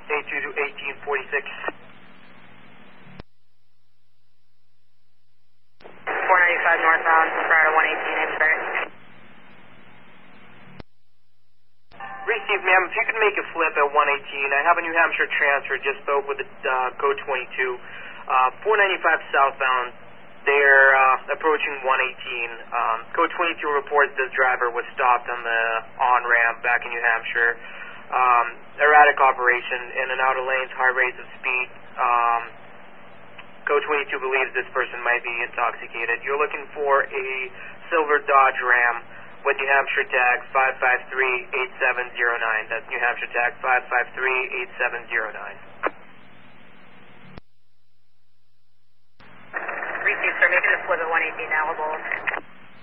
to 1846. 495 northbound, prior to 118, expect. Received, ma'am. If you could make a flip at 118, I have a New Hampshire transfer. Just spoke with the code 22. 495 southbound. They're approaching 118. Code 22 reports this driver was stopped on the on-ramp back in New Hampshire. Erratic operation, in and out of lanes, high rates of speed. Code 22 believes this person might be intoxicated. You're looking for a silver Dodge Ram with New Hampshire tag 5538709. That's New Hampshire tag 5538709. Received, sir. Making a flip at 118 now, we'll